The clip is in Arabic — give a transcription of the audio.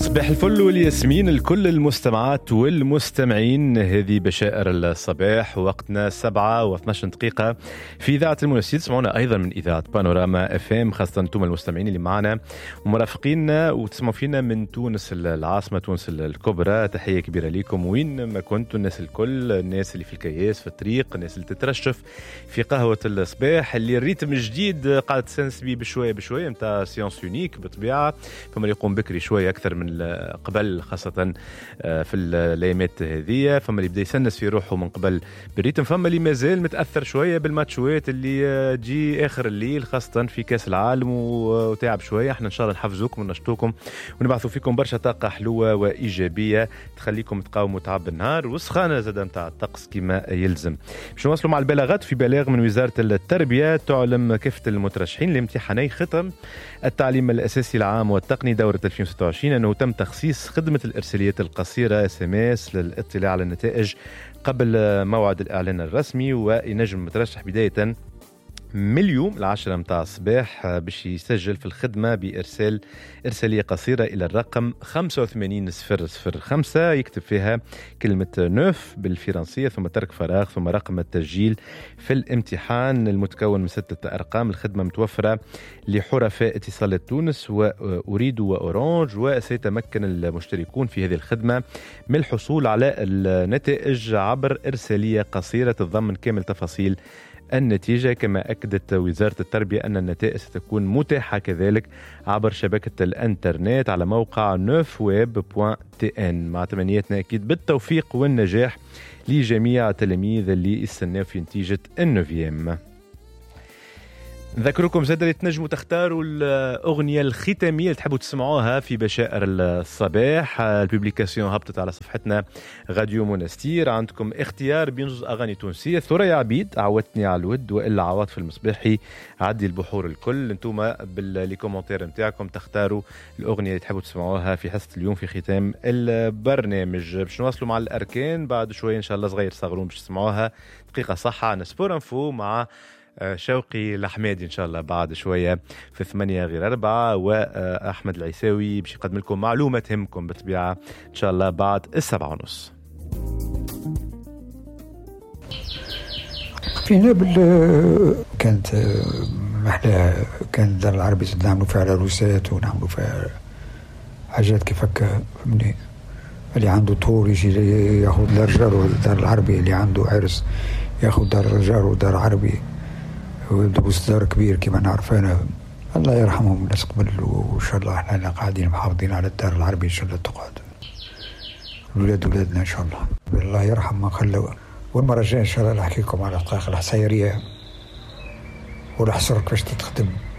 صباح الفل والياسمين لكل المستمعات والمستمعين. هذه بشائر الصباح، وقتنا 7:12 دقيقة في إذاعة المنسيد. تسمعونا أيضا من إذاعة بانوراما FM، خاصة أنتم المستمعين اللي معنا ومرافقيننا وتسمعوا فينا من تونس العاصمة، تونس الكبرى. تحية كبيرة لكم وين ما كنتوا، الناس الكل، الناس اللي في الكياس في الطريق، الناس اللي تترشف في قهوة الصباح، اللي الريتم الجديد قاعد تسنس بيه بشوية بشوية متاع سيانس يونيك بطبيعة، فما يقوم بكري شوية أكثر من قبل، خاصة في الايامات هذه. فما اللي بدا يسنس في روحه من قبل بالريتم، فما اللي مازال متاثر شويه بالماتشوات اللي تجي اخر الليل، خاصه في كاس العالم وتعب شويه. احنا ان شاء الله نحفزوكم وننشطوكم ونبعثوا فيكم برشا طاقه حلوه وايجابيه تخليكم تقاوموا تعب النهار وسخانه زاد نتاع الطقس كما يلزم. باش نواصلوا مع البلاغات. في بلاغ من وزاره التربيه تعلم كافه المترشحين لامتحاني ختم التعليم الاساسي العام والتقني دوره 2026 انه تم تخصيص خدمة الإرساليات القصيرة SMS للاطلاع على النتائج قبل موعد الإعلان الرسمي، وينجم المترشح بداية من اليوم 10 متاع الصباح باش يسجل في الخدمة بإرسال إرسالية قصيرة إلى الرقم 58005، يكتب فيها كلمة نوف بالفرنسية ثم ترك فراغ ثم رقم التسجيل في الامتحان المتكون من 6 أرقام. الخدمة متوفرة لحرفاء اتصالات تونس وأريد وأورانج، وسيتمكن المشتركون في هذه الخدمة من الحصول على النتائج عبر إرسالية قصيرة تتضمن كامل تفاصيل النتيجة. كما أكدت وزارة التربية أن النتائج ستكون متاحة كذلك عبر شبكة الانترنت على موقع neufweb.tn. مع تمنياتنا أكيد بالتوفيق والنجاح لجميع التلاميذ اللي يستناوا في نتيجة النوفيام. نذكركم زاد اللي تنجموا تختاروا الأغنية الختامية اللي تحبوا تسمعوها في بشائر الصباح. البوبليكاسيون هبطت على صفحتنا راديو منستير، عندكم اختيار بين جزء أغاني تونسية. ثريا عبيد عودتني على الود، وإلا عواطف المصباحي عدي البحور الكل. انتم بالكومنتير متاعكم تختاروا الأغنية اللي تحبوا تسمعوها في حصة اليوم في ختام البرنامج. باش نواصلوا مع الأركان بعد شوية إن شاء الله، صغير صغرون باش تسمعوها. دقيقة صحة نسبور انفو مع شوقي الحمادي إن شاء الله بعد شوية في 8:04، وأحمد العيساوي باش يقدم لكم معلومة تهمكم بالطبيعة إن شاء الله بعد 7:30. في نابل كانت محلى، كان الدار العربي نعملوا فيها عروسات ونعملوا فيها حاجات كيف هكا، فهمني. اللي عنده طور يجي ياخذ دار جار، والدار العربي اللي عنده عرس ياخذ دار جار ودار عربي، ودوس دار كبير كما نعرف أنا. الله يرحمهم الناس قبل، وإن شاء الله احنا قاعدين محافظين على الدار العربي إن شاء الله تقعد، الولاد ولادنا إن شاء الله. الله يرحم ما خلوا. والمرة الجاية إن شاء الله نحكي لكم على الحصيرية والحصر كيفاش تتخدم.